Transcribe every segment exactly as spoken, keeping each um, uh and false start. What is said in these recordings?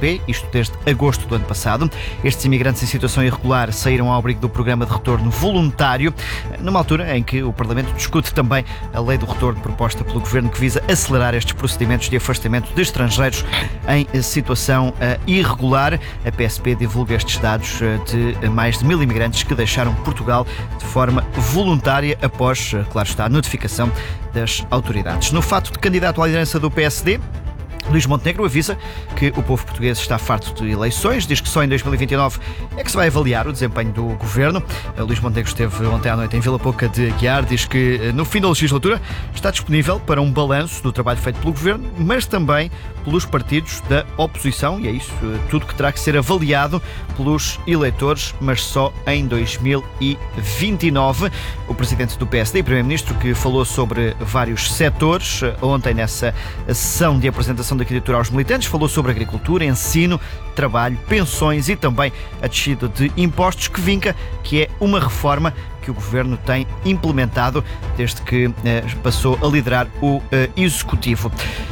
P, isto desde agosto do ano passado. Estes imigrantes em situação irregular saíram ao abrigo do programa de retorno voluntário, numa altura em que o Parlamento discute também a lei do retorno proposta pelo Governo, que visa acelerar estes procedimentos de afastamento de estrangeiros em situação uh, irregular. A P S P divulga estes dados uh, de mais de mil imigrantes que deixaram Portugal de forma voluntária após, uh, claro está, a notificação das autoridades. No fato de candidato à liderança do P S D, Luís Montenegro avisa que o povo português está farto de eleições, diz que só em dois mil e vinte e nove é que se vai avaliar o desempenho do governo. Luís Montenegro esteve ontem à noite em Vila Pouca de Aguiar, diz que no fim da legislatura está disponível para um balanço do trabalho feito pelo governo, mas também pelos partidos da oposição, e é isso tudo que terá que ser avaliado pelos eleitores, mas só em dois mil e vinte e nove. O presidente do P S D e primeiro-ministro, que falou sobre vários setores ontem nessa sessão de apresentação da candidatura aos militantes, falou sobre agricultura, ensino, trabalho, pensões e também a descida de impostos, que vinca que é uma reforma que o governo tem implementado desde que eh, passou a liderar o eh, executivo.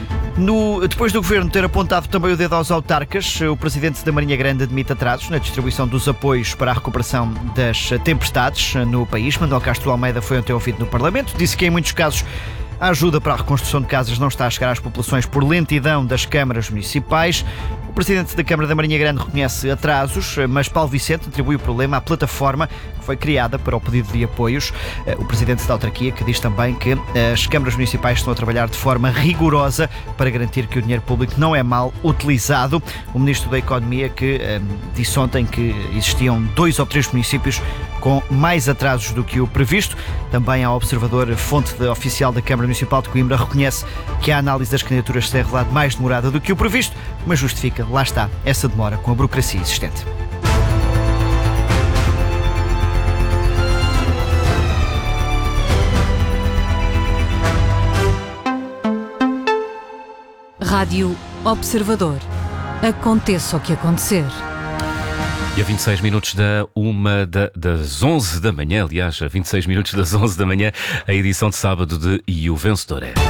No, depois do governo ter apontado também o dedo aos autarcas, o presidente da Marinha Grande admite atrasos na distribuição dos apoios para a recuperação das tempestades no país. Manuel Castro Almeida foi ontem ouvido no Parlamento, disse que em muitos casos a ajuda para a reconstrução de casas não está a chegar às populações por lentidão das câmaras municipais. O presidente da Câmara da Marinha Grande reconhece atrasos, mas Paulo Vicente atribui o problema à plataforma que foi criada para o pedido de apoios. O presidente da autarquia, que diz também que as câmaras municipais estão a trabalhar de forma rigorosa para garantir que o dinheiro público não é mal utilizado. O ministro da Economia, que eh, disse ontem que existiam dois ou três municípios com mais atrasos do que o previsto. Também a observador fonte de oficial da Câmara Municipal de Coimbra reconhece que a análise das candidaturas se tem revelado mais demorada do que o previsto, mas justifica, lá está, essa demora com a burocracia existente. Rádio Observador. Aconteça o que acontecer. E a vinte e seis minutos da uma da, das onze da manhã, aliás, a vinte e seis minutos das onze da manhã, a edição de sábado de E o Vencedor é.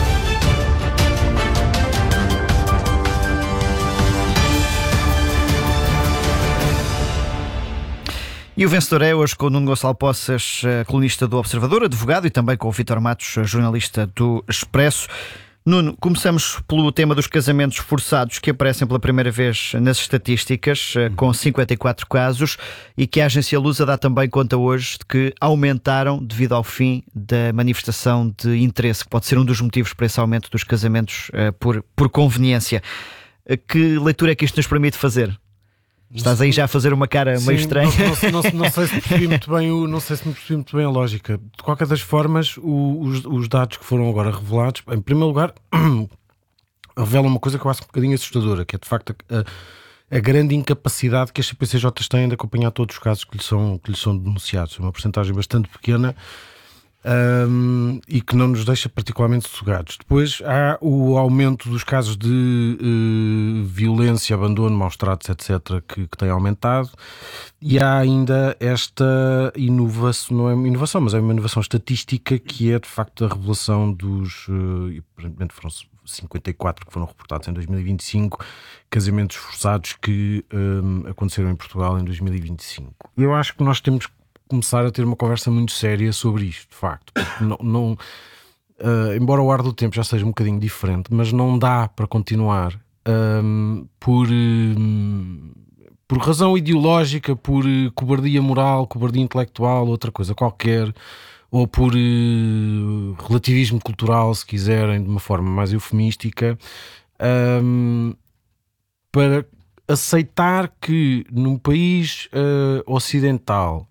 E o Vencedor é hoje com o Nuno Gonçalo Poças, colunista do Observador, advogado, e também com o Vítor Matos, jornalista do Expresso. Nuno, começamos pelo tema dos casamentos forçados, que aparecem pela primeira vez nas estatísticas, com cinquenta e quatro casos, e que a agência Lusa dá também conta hoje de que aumentaram devido ao fim da manifestação de interesse, que pode ser um dos motivos para esse aumento dos casamentos uh, por, por conveniência. Que leitura é que isto nos permite fazer? Estás aí já a fazer uma cara Sim, meio estranha. Não, não, não, não sei se percebi muito bem o, não sei se me percebi muito bem a lógica. De qualquer das formas, o, os, os dados que foram agora revelados, em primeiro lugar, revelam uma coisa que eu acho um bocadinho assustadora, que é de facto a, a grande incapacidade que as C P C Js têm de acompanhar todos os casos que lhes são, que lhes são denunciados. É uma porcentagem bastante pequena. Um, e que não nos deixa particularmente sossegados. Depois há o aumento dos casos de uh, violência, abandono, maus tratos, etcétera, que, que tem aumentado, e há ainda esta inovação, não é uma inovação, mas é uma inovação estatística, que é de facto a revelação dos, uh, e aparentemente foram cinquenta e quatro que foram reportados em dois mil e vinte e cinco, casamentos forçados que um, aconteceram em Portugal em dois mil e vinte e cinco. Eu acho que nós temos começar a ter uma conversa muito séria sobre isto, de facto. Não, não, uh, embora o ar do tempo já seja um bocadinho diferente, mas não dá para continuar um, por, um, por razão ideológica, por uh, cobardia moral, cobardia intelectual, outra coisa qualquer, ou por uh, relativismo cultural, se quiserem, de uma forma mais eufemística, um, para aceitar que num país uh, ocidental,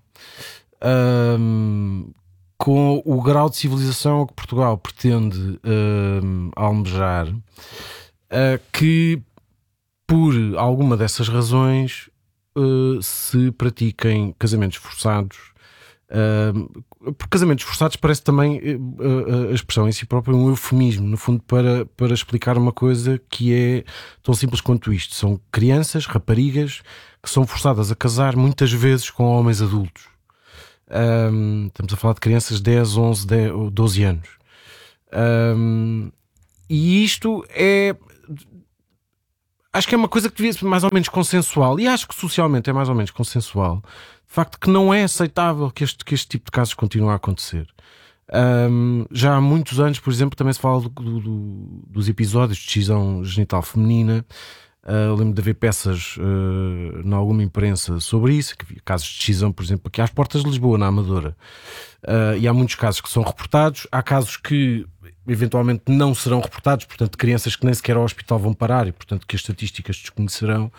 Um, com o grau de civilização que Portugal pretende um, almejar, uh, que por alguma dessas razões uh, se pratiquem casamentos forçados. Uh, por casamentos forçados parece também uh, a expressão em si própria um eufemismo, no fundo, para, para explicar uma coisa que é tão simples quanto isto. São crianças, raparigas, que são forçadas a casar muitas vezes com homens adultos. Um, estamos a falar de crianças de dez, onze, dez, doze anos. Um, e isto é... acho que é uma coisa que devia ser mais ou menos consensual, e acho que socialmente é mais ou menos consensual, de facto que não é aceitável que este, que este tipo de casos continue a acontecer. Um, já há muitos anos, por exemplo, também se fala do, do, do, dos episódios de decisão genital feminina. Uh, lembro de haver peças uh, em alguma imprensa sobre isso, que havia casos de decisão, por exemplo, aqui às portas de Lisboa, na Amadora. Uh, e há muitos casos que são reportados, há casos que eventualmente não serão reportados, portanto, crianças que nem sequer ao hospital vão parar e, portanto, que as estatísticas desconhecerão.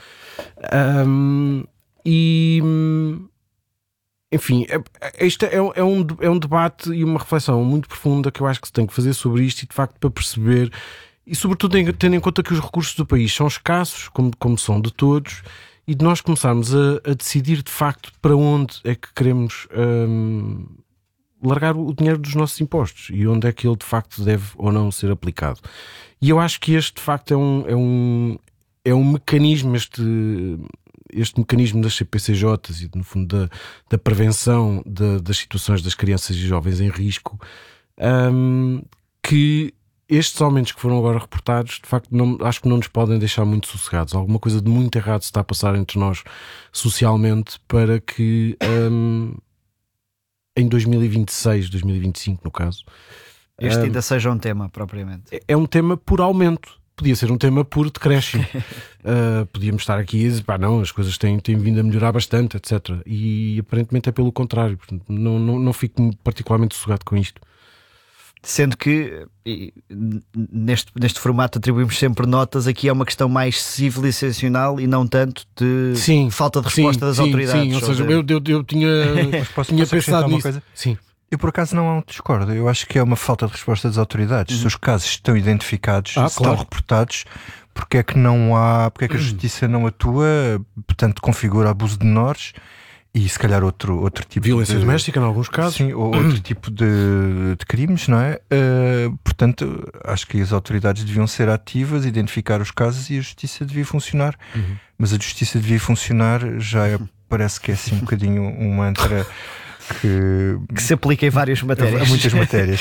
Um, e, enfim, este é, é, um, é um debate e uma reflexão muito profunda que eu acho que se tem que fazer sobre isto, e, de facto, para perceber, e sobretudo tendo em conta que os recursos do país são escassos, como, como são de todos, e de nós começarmos a, a decidir, de facto, para onde é que queremos... Um, largar o dinheiro dos nossos impostos e onde é que ele de facto deve ou não ser aplicado. E eu acho que este de facto é um, é um, é um mecanismo, este, este mecanismo das C P C Js e no fundo da, da prevenção de, das situações das crianças e jovens em risco, um, que estes aumentos que foram agora reportados, de facto, não, acho que não nos podem deixar muito sossegados. Alguma coisa de muito errado se está a passar entre nós socialmente para que... Um, em dois mil e vinte e seis, dois mil e vinte e cinco no caso, este um, ainda seja um tema propriamente. É, é um tema por aumento, podia ser um tema por decréscimo. uh, podíamos estar aqui e dizer, pá, não, as coisas têm, têm vindo a melhorar bastante, etcétera. E aparentemente é pelo contrário, portanto, não, não, não fico particularmente sossegado com isto. Sendo que e, neste, neste formato atribuímos sempre notas, aqui é uma questão mais civilizacional e não tanto de sim, falta de resposta sim, das sim, autoridades. Sim, ou seja, de... eu, eu, eu tinha, posso, tinha posso pensado uma nisso. Coisa? Sim. Eu por acaso não discordo, eu acho que é uma falta de resposta das autoridades. Uhum. Se os casos estão identificados, ah, se claro. estão reportados, porque é que não há, porque é que a justiça não atua, portanto configura abuso de menores e se calhar outro, outro tipo violência de... doméstica em alguns casos. Sim, ou outro tipo de, de crimes, não é? Uh, portanto, acho que as autoridades deviam ser ativas, identificar os casos e a justiça devia funcionar. Uhum. Mas a justiça devia funcionar já é, parece que é assim um bocadinho um mantra que... que se aplica em várias matérias. A muitas matérias.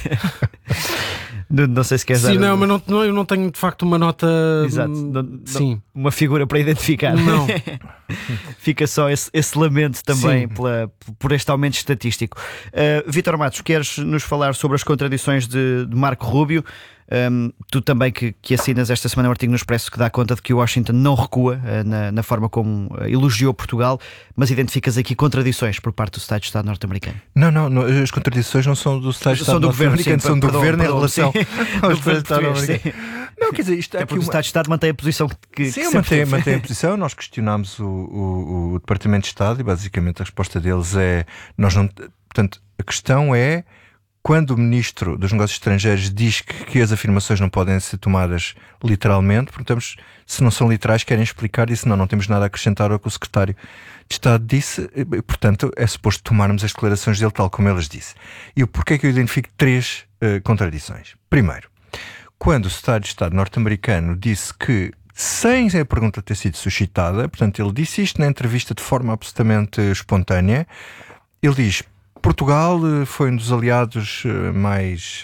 Não, não sei se queres Sim, dar... não, mas não, não, eu não tenho de facto uma nota. Exato. Não, sim. Não, uma figura para identificar. Não. Fica só esse, esse lamento também pela, por este aumento estatístico. Uh, Vítor Matos, queres nos falar sobre as contradições de, de Marco Rubio? Um, tu também que, que assinas esta semana um artigo no Expresso que dá conta de que o Washington não recua uh, na, na forma como uh, elogiou Portugal, mas identificas aqui contradições por parte do Estado de Estado norte-americano. Não, não, não, as contradições não são do Estado de Estado norte-americano, são do perdão, governo perdão, em relação sim, ao do Estado de Estado português, norte-americano. Não, quer dizer, isto é porque uma... o Estado de Estado mantém a posição que, sim, que mantém, sempre mantém a posição. Nós questionámos o, o, o Departamento de Estado e basicamente a resposta deles é nós não, portanto, a questão é quando o Ministro dos Negócios Estrangeiros diz que, que as afirmações não podem ser tomadas literalmente, perguntamos se não são literais, querem explicar e se não, não temos nada a acrescentar ao que o Secretário de Estado disse, e, portanto é suposto tomarmos as declarações dele tal como elas disse. E porquê é que eu identifico três uh, contradições? Primeiro, quando o Secretário de Estado norte-americano disse que, sem a pergunta ter sido suscitada, portanto ele disse isto na entrevista de forma absolutamente espontânea, ele diz: Portugal foi um dos aliados mais,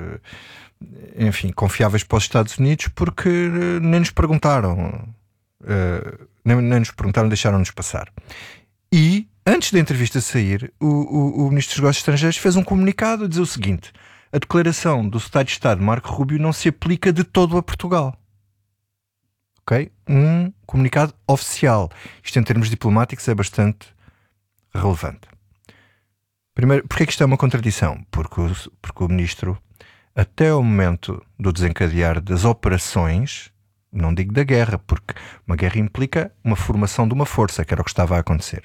enfim, confiáveis para os Estados Unidos porque nem nos perguntaram, nem, nem nos perguntaram, deixaram-nos passar. E, antes da entrevista sair, o, o, o Ministro dos Negócios Estrangeiros fez um comunicado a dizer o seguinte: a declaração do Secretário de Estado Marco Rubio não se aplica de todo a Portugal. Ok? Um comunicado oficial. Isto em termos diplomáticos é bastante relevante. Primeiro, porque é que isto é uma contradição? Porque o, porque o Ministro, até o momento do desencadear das operações, não digo da guerra, porque uma guerra implica uma formação de uma força, que era o que estava a acontecer.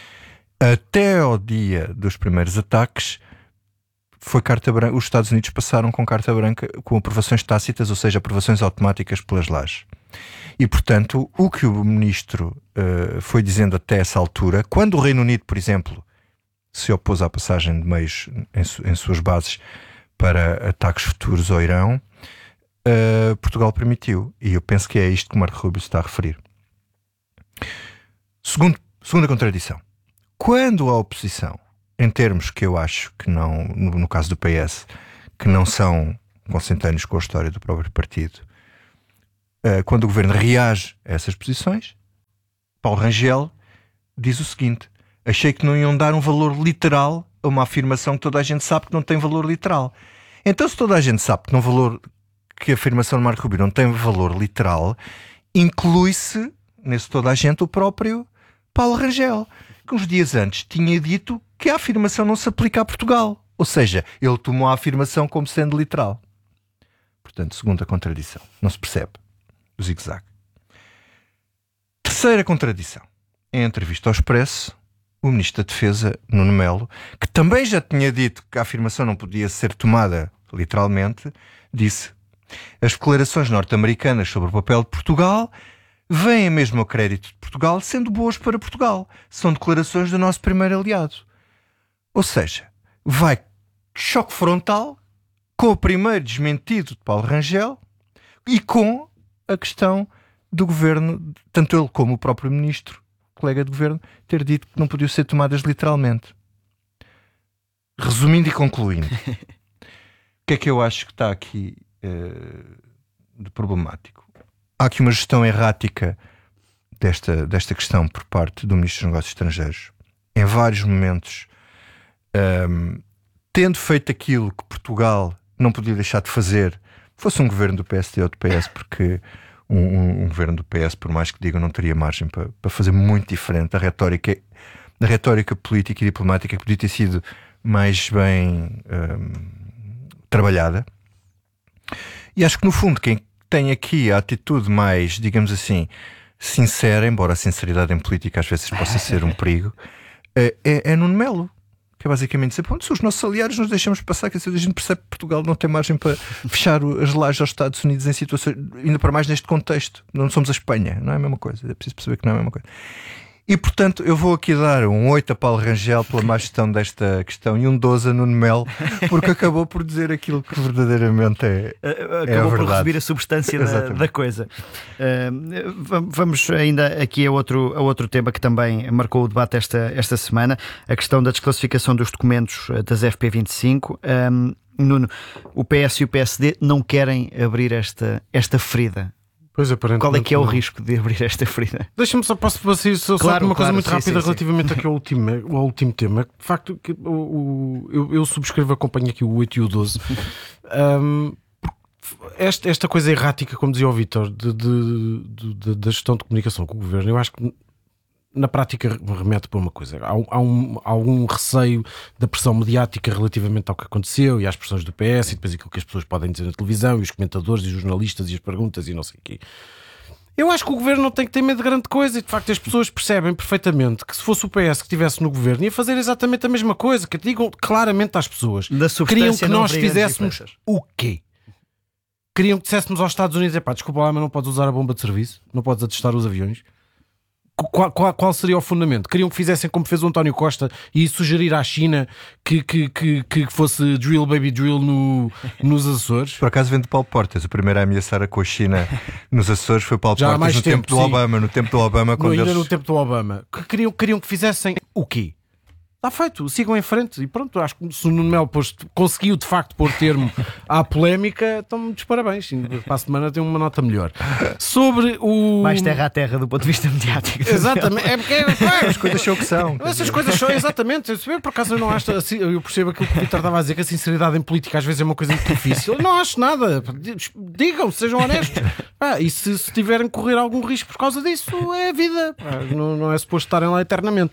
Até ao dia dos primeiros ataques, foi carta branca, os Estados Unidos passaram com carta branca, com aprovações tácitas, ou seja, aprovações automáticas pelas lajes. E, portanto, o que o Ministro uh, foi dizendo até essa altura, quando o Reino Unido, por exemplo, se opôs à passagem de meios em, su- em suas bases para ataques futuros ao Irão, uh, Portugal permitiu. E eu penso que é isto que o Marco Rubio está a referir. Segundo, segunda contradição. Quando a oposição, em termos que eu acho que não, no, no caso do P S, que não são consentâneos com a história do próprio partido, uh, quando o governo reage a essas posições, Paulo Rangel diz o seguinte: achei que não iam dar um valor literal a uma afirmação que toda a gente sabe que não tem valor literal. Então, se toda a gente sabe que, não valor, que a afirmação de Marco Rubio não tem valor literal, inclui-se nesse toda a gente o próprio Paulo Rangel, que uns dias antes tinha dito que a afirmação não se aplica a Portugal. Ou seja, ele tomou a afirmação como sendo literal. Portanto, segunda contradição. Não se percebe o zigue-zague. Terceira contradição. Em entrevista ao Expresso, o Ministro da Defesa, Nuno Melo, que também já tinha dito que a afirmação não podia ser tomada literalmente, disse: as declarações norte-americanas sobre o papel de Portugal vêm mesmo ao crédito de Portugal, sendo boas para Portugal. São declarações do nosso primeiro aliado. Ou seja, vai choque frontal com o primeiro desmentido de Paulo Rangel e com a questão do governo, tanto ele como o próprio ministro, colega de governo, ter dito que não podiam ser tomadas literalmente. Resumindo e concluindo, o que é que eu acho que está aqui uh, de problemático? Há aqui uma gestão errática desta, desta questão por parte do Ministro dos Negócios Estrangeiros. Em vários momentos, um, tendo feito aquilo que Portugal não podia deixar de fazer, fosse um governo do P S D ou do P S, porque um, um, um governo do P S, por mais que digam, não teria margem para, para fazer muito diferente. A retórica, a retórica política e diplomática podia ter sido mais bem um, trabalhada. E acho que, no fundo, quem tem aqui a atitude mais, digamos assim, sincera, embora a sinceridade em política às vezes possa ser um perigo, é, é, é Nuno Melo, que é basicamente dizer: se os nossos aliados nos deixamos passar, que a gente percebe que Portugal não tem margem para fechar as lajes aos Estados Unidos em situações, ainda para mais neste contexto. Não somos a Espanha, não é a mesma coisa, é preciso perceber que não é a mesma coisa. E, portanto, eu vou aqui dar um oito a Paulo Rangel pela má gestão desta questão e um doze a Nuno Melo, porque acabou por dizer aquilo que verdadeiramente é, acabou é a por verdade. receber a substância da, da coisa. Uh, vamos ainda aqui a outro, a outro tema que também marcou o debate esta, esta semana, a questão da desclassificação dos documentos das F P vinte e cinco. Um, Nuno, o P S e o P S D não querem abrir esta, esta ferida. Pois, qual é que é o não. risco de abrir esta ferida? Deixa-me só, posso passar só, claro, só uma coisa claro, muito sim, rápida sim, relativamente sim. aqui ao último, ao último tema. De facto, que, o, o, eu, eu subscrevo, acompanho aqui o oito e o doze. um, esta, esta coisa errática, como dizia o Vítor, de, de, de, de, da gestão de comunicação com o governo, eu acho que na prática remete para uma coisa. Há, há, um, há algum receio da pressão mediática relativamente ao que aconteceu e às pressões do P S e depois aquilo que as pessoas podem dizer na televisão e os comentadores e os jornalistas e as perguntas e não sei o quê. Eu acho que o governo não tem que ter medo de grande coisa e de facto as pessoas percebem perfeitamente que se fosse o P S que estivesse no governo ia fazer exatamente a mesma coisa, que digam claramente às pessoas. Queriam que nós fizéssemos o quê? Queriam que dissessemos aos Estados Unidos: epá, desculpa lá, mas não podes usar a bomba de serviço, não podes atestar os aviões. Qual, qual, qual seria o fundamento? Queriam que fizessem como fez o António Costa e sugerir à China que, que, que, que fosse drill baby drill no, nos Açores? Por acaso vem de Paulo Portas. O primeiro a ameaçar com a China nos Açores foi Paulo Já Portas mais no tempo, tempo do sim. Obama. No tempo do Obama, quando no, ainda eles... no tempo do Obama. Que queriam, queriam que fizessem o quê? Está feito, sigam em frente e pronto. Acho que se o Nuno Melo conseguiu de facto pôr termo à polémica, então muitos parabéns. Para a semana tem uma nota melhor. Sobre o. Mais terra a terra do ponto de vista mediático. Exatamente, é porque é, As coisas são o que são. essas coisas são, exatamente. Eu, por acaso eu não acho assim, eu percebo aquilo que o Vítor estava a dizer, que a sinceridade em política às vezes é uma coisa muito difícil. Eu não acho nada. Digam, sejam honestos. Ah, e se, se tiverem que correr algum risco por causa disso, é a vida. Ah, não, não é suposto estarem lá eternamente.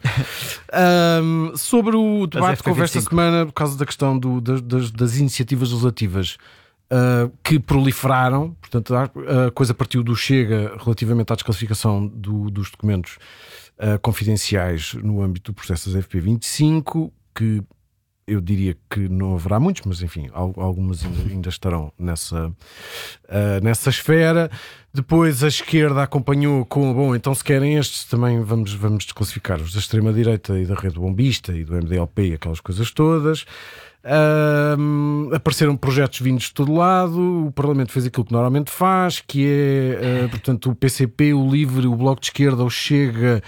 Um, sobre o debate que houve esta semana, por causa da questão do, das, das, das iniciativas legislativas uh, que proliferaram, portanto, a, a coisa partiu do Chega relativamente à desclassificação do, dos documentos uh, confidenciais no âmbito do processo das F P vinte e cinco, que eu diria que não haverá muitos, mas enfim, algumas ainda, ainda estarão nessa, uh, nessa esfera. Depois a esquerda acompanhou com, bom, então se querem estes também vamos, vamos desclassificar os da extrema-direita e da Rede Bombista e do M D L P e aquelas coisas todas. Uh, apareceram projetos vindos de todo lado, o Parlamento fez aquilo que normalmente faz, que é, uh, portanto, o P C P, o Livre, o Bloco de Esquerda, o Chega,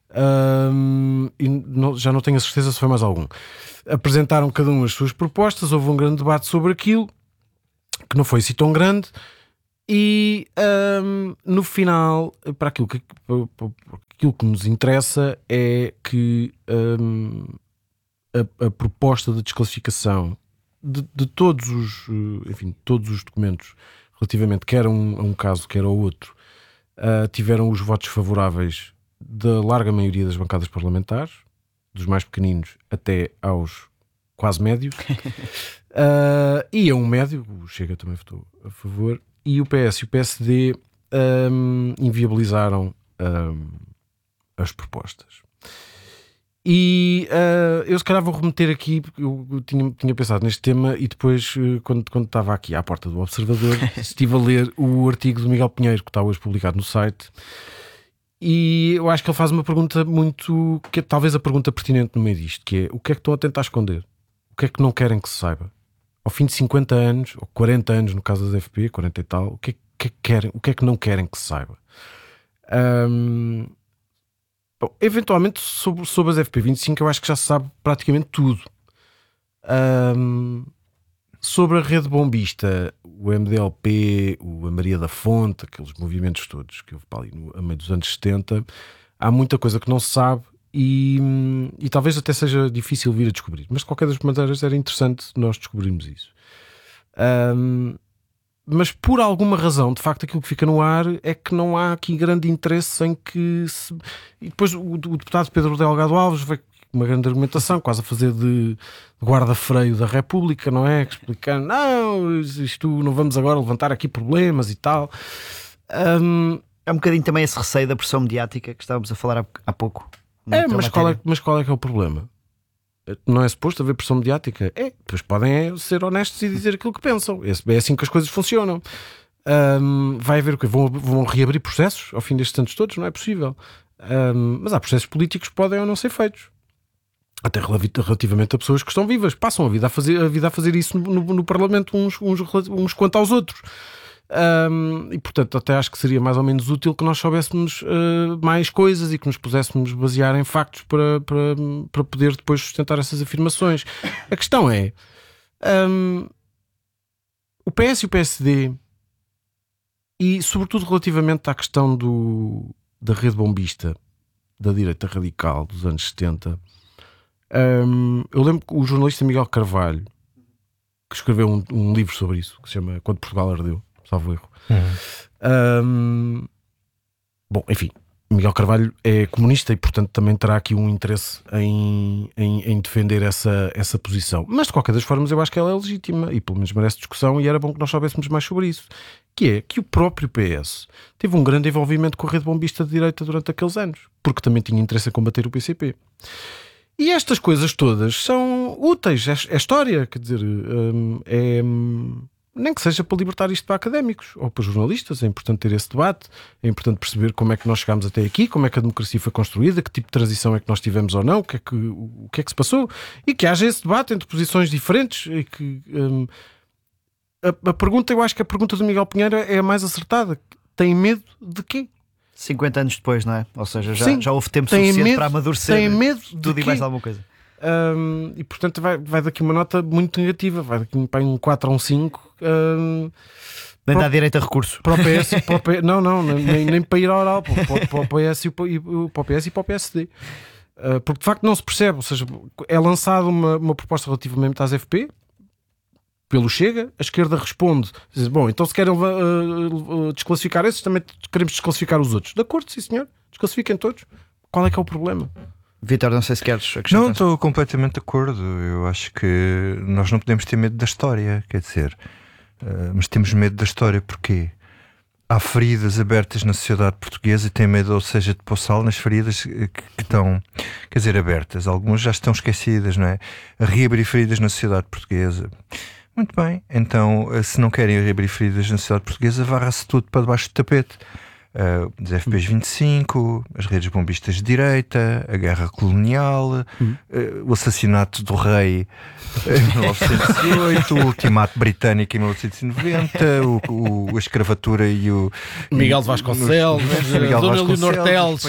uh, e não, já não tenho a certeza se foi mais algum. Apresentaram cada um as suas propostas, houve um grande debate sobre aquilo, que não foi assim tão grande. E hum, no final, para aquilo que, para, para aquilo que nos interessa é que hum, a, a proposta de desclassificação de, de todos os, enfim, todos os documentos relativamente quer a um, a um caso, quer ao outro, uh, tiveram os votos favoráveis da larga maioria das bancadas parlamentares, dos mais pequeninos até aos quase médios, uh, e a um médio, o Chega também votou a favor, e o P S e o P S D um, inviabilizaram um, as propostas. E uh, eu se calhar vou remeter aqui, porque eu, eu tinha, tinha pensado neste tema e depois, uh, quando, quando estava aqui à porta do Observador, estive a ler o artigo do Miguel Pinheiro, que está hoje publicado no site, e eu acho que ele faz uma pergunta muito, que é talvez a pergunta pertinente no meio disto, que é: o que é que estão a tentar esconder? O que é que não querem que se saiba? Ao fim de cinquenta anos, ou quarenta anos no caso das F P, quarenta e tal, o que é que, querem, o que, é que não querem que se saiba? Um, bom, eventualmente, sobre, sobre as F P vinte e cinco, eu acho que já se sabe praticamente tudo. Um, sobre a rede bombista, o M D L P, o, a Maria da Fonte, aqueles movimentos todos que houve para ali no, a meio dos anos setenta, há muita coisa que não se sabe. E, e talvez até seja difícil vir a descobrir, mas de qualquer das maneiras era interessante nós descobrirmos isso. Um, mas por alguma razão, de facto, aquilo que fica no ar é que não há aqui grande interesse em que se... E depois o, o deputado Pedro Delgado Alves veio com uma grande argumentação, quase a fazer de guarda-freio da República, não é? Explicando, não, isto não vamos agora levantar aqui problemas e tal. Um, é um bocadinho também esse receio da pressão mediática que estávamos a falar há, há pouco. É, mas qual é, mas qual é que é o problema? Não é suposto haver pressão mediática? É, depois podem ser honestos e dizer aquilo que pensam. É assim que as coisas funcionam. Um, vai haver o quê? Vão, vão reabrir processos ao fim destes anos todos? Não é possível. Um, mas há processos políticos que podem ou não ser feitos. Até relativamente a pessoas que estão vivas. Passam a vida a fazer, a vida a fazer isso no, no, no Parlamento uns, uns, uns quanto aos outros. Um, e portanto até acho que seria mais ou menos útil que nós soubéssemos uh, mais coisas e que nos puséssemos basear em factos para, para, para poder depois sustentar essas afirmações. A questão é um, o P S e o P S D, e sobretudo relativamente à questão do, da rede bombista da direita radical dos anos setenta. um, eu lembro que o jornalista Miguel Carvalho, que escreveu um, um livro sobre isso, que se chama Quando Portugal Ardeu, salvo erro. Uhum. Um, bom, enfim, Miguel Carvalho é comunista e portanto também terá aqui um interesse em, em, em defender essa, essa posição, mas de qualquer das formas eu acho que ela é legítima e pelo menos merece discussão, e era bom que nós soubéssemos mais sobre isso, que é que o próprio P S teve um grande envolvimento com a rede bombista de direita durante aqueles anos, porque também tinha interesse em combater o P C P. E estas coisas todas são úteis, é, é história, quer dizer, um, é... nem que seja para libertar isto para académicos ou para jornalistas. É importante ter esse debate, é importante perceber como é que nós chegámos até aqui, como é que a democracia foi construída, que tipo de transição é que nós tivemos ou não, o que é que, o que, é que se passou, e que haja esse debate entre posições diferentes. E que hum, a, a pergunta, eu acho que a pergunta do Miguel Pinheiro é a mais acertada. Tem medo de quê? cinquenta anos depois, não é? Ou seja, já, Sim, já houve tempo suficiente medo, para amadurecer tem medo tudo e mais alguma coisa. Um, e portanto vai, vai daqui uma nota muito negativa, vai daqui para um quatro ou um cinco. Um, nem dá direito a recurso para o P S, para o P... não, não, nem, nem para ir ao oral, para, para o P S e para o P S e para o P S D, uh, porque de facto não se percebe. Ou seja, é lançada uma, uma proposta relativamente às F P pelo Chega, a esquerda responde, diz, bom, então se querem uh, uh, desclassificar esses, também queremos desclassificar os outros. De acordo, sim senhor, desclassifiquem todos. Qual é que é o problema? Vítor, não sei se queres acrescentar. Não, estou completamente de acordo. Eu acho que nós não podemos ter medo da história, quer dizer, uh, mas temos medo da história porquê? Há feridas abertas na sociedade portuguesa e tem medo, ou seja, de pôr sal nas feridas que, que estão, quer dizer, abertas. Algumas já estão esquecidas, não é? A reabrir feridas na sociedade portuguesa. Muito bem, então se não querem reabrir feridas na sociedade portuguesa, varra-se tudo para debaixo do tapete. uh, os F Ps vinte e cinco, as redes bombistas de direita, a guerra colonial, uhum. uh, o assassinato do rei em mil novecentos e oito, o ultimato britânico em mil novecentos e noventa, o, o, a escravatura e o Miguel de Vasconcelos, Miguel Dona Leonor Teles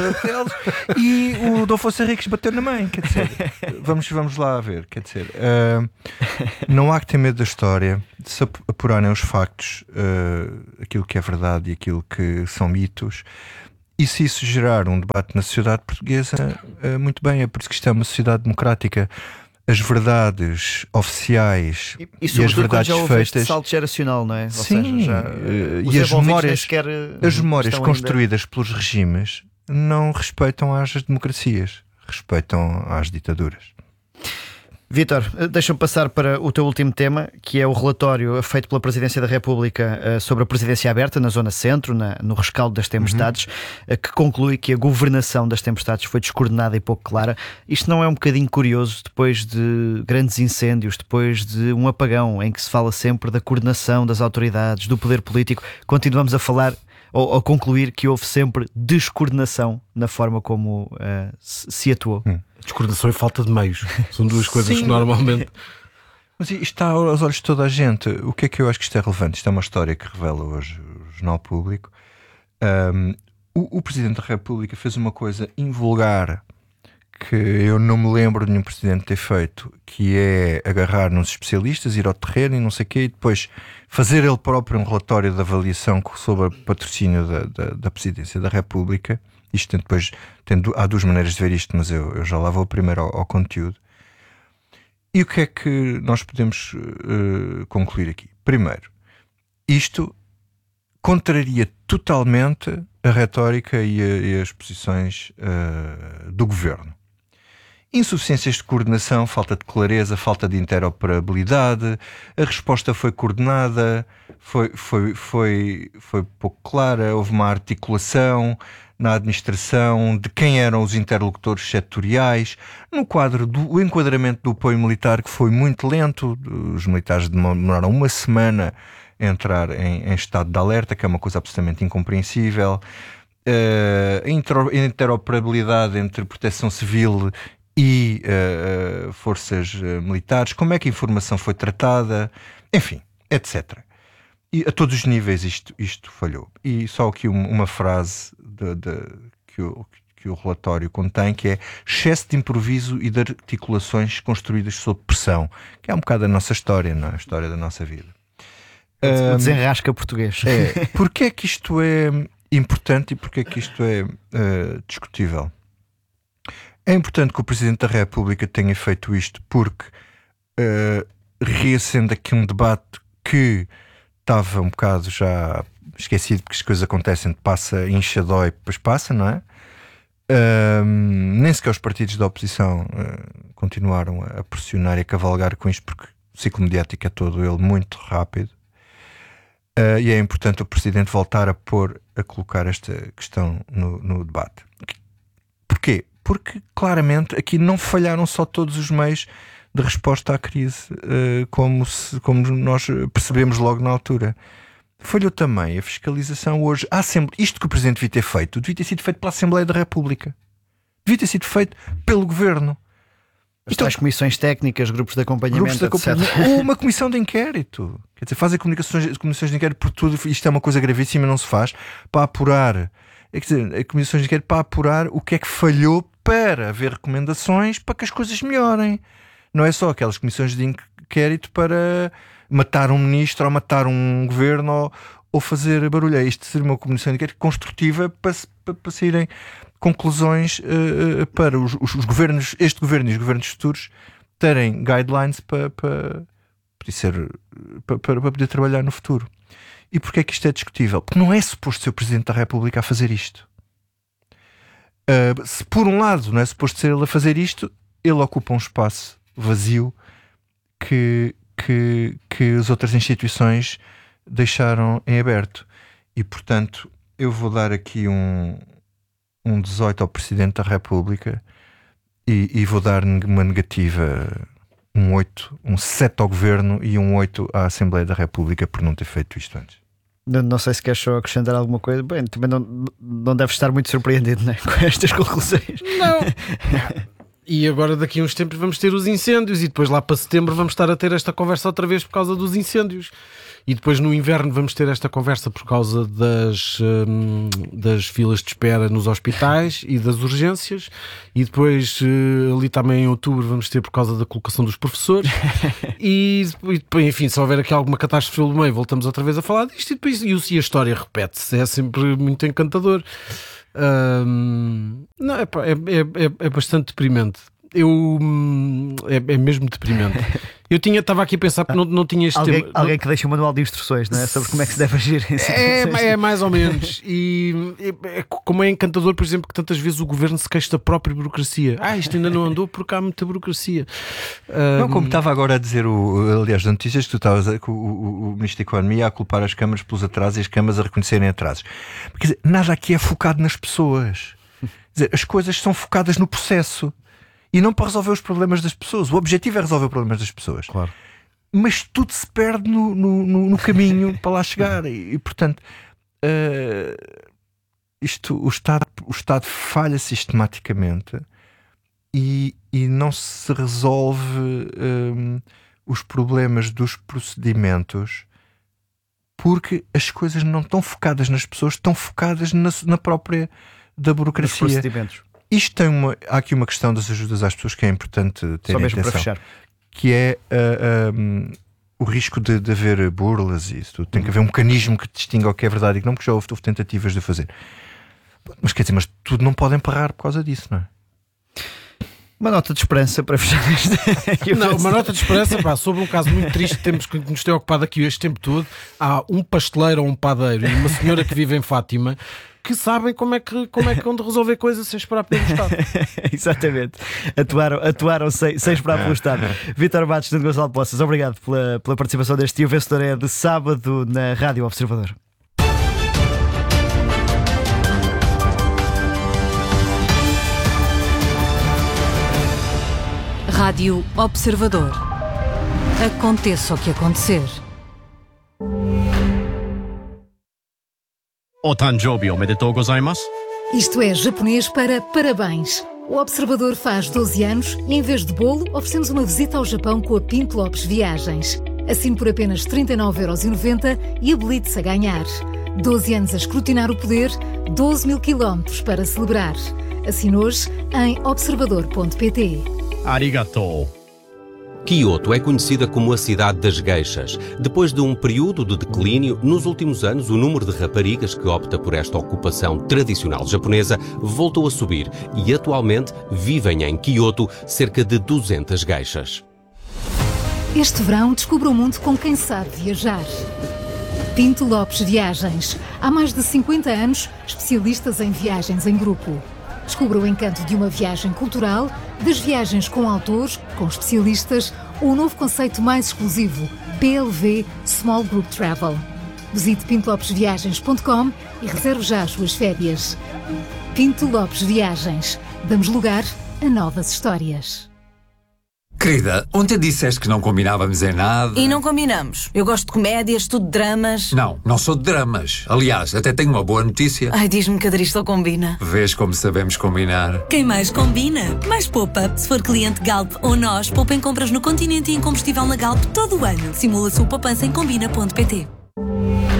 e o Dom Afonso Henriques bateu na mãe. Quer dizer, vamos, vamos lá ver. Quer dizer, uh, não há que ter medo da história, de se apurarem os factos, uh, aquilo que é verdade e aquilo que são mitos. E se isso gerar um debate na sociedade portuguesa, uh, muito bem, é por isso que isto é uma sociedade democrática. As verdades oficiais e, e, e as verdades já houve feitas, este salto geracional, não é? Ou sim, seja, já, uh, e as memórias, sequer, as memórias construídas ainda... pelos regimes não respeitam às democracias, respeitam às ditaduras. Vítor, deixa-me passar para o teu último tema, que é o relatório feito pela Presidência da República uh, sobre a presidência aberta na Zona Centro, na, no rescaldo das tempestades, uhum. uh, que conclui que a governação das tempestades foi descoordenada e pouco clara. Isto não é um bocadinho curioso, depois de grandes incêndios, depois de um apagão em que se fala sempre da coordenação das autoridades, do poder político, continuamos a falar ou a concluir que houve sempre descoordenação na forma como uh, se atuou? Hum. Descoordenação e falta de meios. São duas coisas Sim. que normalmente... Mas isto está aos olhos de toda a gente. O que é que eu acho que isto é relevante? Isto é uma história que revela hoje o Jornal Público. Um, o, o Presidente da República fez uma coisa invulgar que eu não me lembro de nenhum Presidente ter feito, que é agarrar nos especialistas, ir ao terreno e não sei o quê, e depois fazer ele próprio um relatório de avaliação sobre o patrocínio da, da, da Presidência da República. Isto tem depois, tem, há duas maneiras de ver isto, mas eu, eu já lá vou primeiro ao, ao conteúdo. E o que é que nós podemos uh, concluir aqui? Primeiro, isto contraria totalmente a retórica e, a, e as posições uh, do governo. Insuficiências de coordenação, falta de clareza, falta de interoperabilidade, a resposta foi coordenada, foi, foi, foi, foi pouco clara, houve uma articulação na administração de quem eram os interlocutores setoriais, no quadro do o enquadramento do apoio militar, que foi muito lento. Os militares demoraram uma semana a entrar em, em estado de alerta, que é uma coisa absolutamente incompreensível. Uh, a interoperabilidade entre proteção civil e uh, forças uh, militares, como é que a informação foi tratada, enfim, etcétera. E a todos os níveis isto, isto falhou. E só aqui uma, uma frase de, de, que, o, que o relatório contém, que é excesso de improviso e de articulações construídas sob pressão, que é um bocado a nossa história, não é? A história da nossa vida. O desenrasca português. É, porque é que isto é importante e porque é que isto é uh, discutível? É importante que o Presidente da República tenha feito isto porque uh, reacende aqui um debate que estava um bocado já esquecido, porque as coisas acontecem, passa, incha, dói, depois passa, não é? Uh, nem sequer os partidos da oposição uh, continuaram a pressionar e a cavalgar com isto, porque o ciclo mediático é todo ele muito rápido. Uh, e é importante o Presidente voltar a pôr, a colocar esta questão no, no debate. Porquê? Porque claramente aqui não falharam só todos os meios de resposta à crise, uh, como, se, como nós percebemos logo na altura. Falhou também a fiscalização hoje. A Assembleia, isto que o Presidente devia ter feito, devia ter sido feito pela Assembleia da República. Devia ter sido feito pelo Governo. As então, tais comissões técnicas, grupos de acompanhamento, grupos de acompanhamento ou uma comissão de inquérito. Quer dizer, fazer comunicações, comissões de inquérito por tudo. Isto é uma coisa gravíssima, não se faz. Para apurar, é, quer dizer, comissões de inquérito para apurar o que é que falhou, para haver recomendações para que as coisas melhorem. Não é só aquelas comissões de inquérito para matar um ministro ou matar um governo ou, ou fazer barulho. Isto seria uma comissão de inquérito construtiva para, para, para saírem conclusões uh, para os, os, os governos, este governo e os governos futuros terem guidelines para, para, para, ser, para, para poder trabalhar no futuro. E porquê é que isto é discutível? Porque não é suposto ser o Presidente da República a fazer isto. Uh, se por um lado não é suposto ser ele a fazer isto, ele ocupa um espaço vazio que, que, que as outras instituições deixaram em aberto. E portanto eu vou dar aqui um um dezoito ao Presidente da República e, e vou dar uma negativa, um oito, um sete ao Governo e um oito à Assembleia da República por não ter feito isto antes. Não, não sei se queres só acrescentar alguma coisa. Bem, também não, não deves estar muito surpreendido, né, com estas conclusões. Não. E agora daqui a uns tempos vamos ter os incêndios e depois lá para setembro vamos estar a ter esta conversa outra vez por causa dos incêndios. E depois no inverno vamos ter esta conversa por causa das, hum, das filas de espera nos hospitais e das urgências. E depois uh, ali também em outubro vamos ter por causa da colocação dos professores. e, e enfim, se houver aqui alguma catástrofe pelo meio, voltamos outra vez a falar disto e depois e a história repete-se. É sempre muito encantador. Hum, não, é, é, é, é bastante deprimente. Eu é, é mesmo deprimente. Eu tinha, estava aqui a pensar porque não, não tinha este alguém, tema. Alguém que deixa um manual de instruções, não é? Sobre como é que se deve agir em é, é mais ou menos. E é, é, como é encantador, por exemplo, que tantas vezes o governo se queixa da própria burocracia. Ah, isto ainda não andou porque há muita burocracia. Não, como estava agora a dizer, o, aliás, das notícias que tu estavas a, o, o, o Ministro da Economia a culpar as câmaras pelos atrasos e as câmaras a reconhecerem atrasos. Quer dizer, nada aqui é focado nas pessoas. Quer dizer, as coisas são focadas no processo. E não para resolver os problemas das pessoas. O objetivo é resolver os problemas das pessoas. Claro. Mas tudo se perde no, no, no, no caminho para lá chegar. E, e portanto, uh, isto, o, Estado, o Estado falha sistematicamente e, e não se resolve um, os problemas dos procedimentos porque as coisas não estão focadas nas pessoas, estão focadas na, na própria da burocracia. Os procedimentos. Isto tem uma, há aqui uma questão das ajudas às pessoas que é importante ter Só mesmo atenção, para fechar. que é uh, um, o risco de, de haver burlas e isso. Tem que haver um mecanismo que distinga o que é verdade e que não, porque já houve, houve tentativas de fazer. Mas quer dizer, mas tudo não podem parar por causa disso, não é? Uma nota de esperança para fechar este... Não, uma nota de esperança, pá, sobre um caso muito triste que, temos, que nos tem ocupado aqui este tempo todo. Há um pasteleiro ou um padeiro e uma senhora que vive em Fátima que sabem como é que, como é que onde resolver coisas sem esperar pelo Estado. Exatamente. Atuaram, atuaram sem, sem esperar pelo Estado. Vítor Matos de Gonçalo Poças, obrigado pela, pela participação deste E o Vencedor é de sábado na Rádio Observador. Rádio Observador. Aconteça o que acontecer. Otanjobi omedetou gozaimasu. Isto é japonês para parabéns. O Observador faz doze anos e em vez de bolo oferecemos uma visita ao Japão com a Pinto Lopes Viagens. Assine por apenas trinta e nove euros e noventa e habilite-se a ganhar. doze anos a escrutinar o poder, doze mil quilómetros para celebrar. Assine hoje em observador ponto pt. Arigatou. Kyoto é conhecida como a cidade das geishas. Depois de um período de declínio, nos últimos anos o número de raparigas que opta por esta ocupação tradicional japonesa voltou a subir e atualmente vivem em Kyoto cerca de duzentas geishas. Este verão descubra o mundo com quem sabe viajar. Pinto Lopes Viagens. Há mais de cinquenta anos, especialistas em viagens em grupo. Descubra o encanto de uma viagem cultural, das viagens com autores, com especialistas, ou o novo conceito mais exclusivo, P L V Small Group Travel. Visite pinto lopes viagens ponto com e reserve já as suas férias. Pinto Lopes Viagens. Damos lugar a novas histórias. Querida, ontem disseste que não combinávamos em nada. E não combinamos. Eu gosto de comédias, tudo de dramas. Não, não sou de dramas. Aliás, até tenho uma boa notícia. Ai, diz-me que a Dristol combina. Vês como sabemos combinar. Quem mais combina? Mais poupa. Se for cliente Galp ou nós, poupa em compras no continente e em combustível na Galp todo o ano. Simula a sua poupança em combina ponto pt.